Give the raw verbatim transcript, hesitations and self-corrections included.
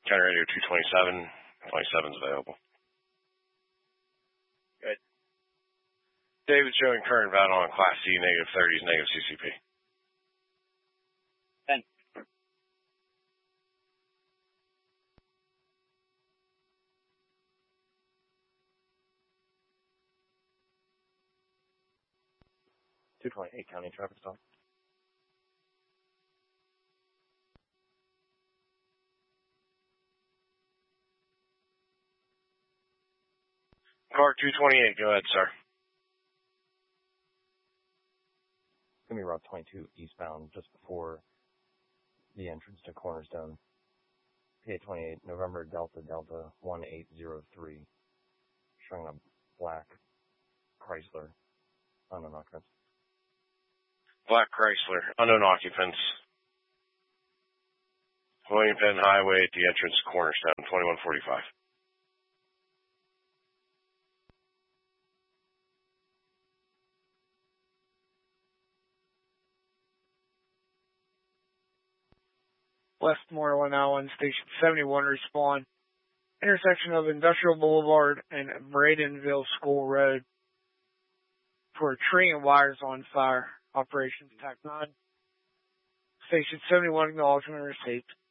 County Radio two twenty-seven. twenty-seven's available. Good. David showing current valid on Class C, negative thirties, negative C C P. ten. two twenty-eight County traffic stop. Car two twenty-eight, go ahead, sir. It's going to be Route twenty-two eastbound just before the entrance to Cornerstone. P A twenty-eight, November Delta Delta one eight zero three. Showing a black Chrysler. Unknown occupants. Black Chrysler, unknown occupants. William Penn Highway at the entrance to Cornerstone, twenty-one forty-five. Westmoreland Island, Station seventy-one, respond. Intersection of Industrial Boulevard and Bradenville School Road for a tree and wires on fire. Operations T A C nine. Station seventy-one, acknowledgement received.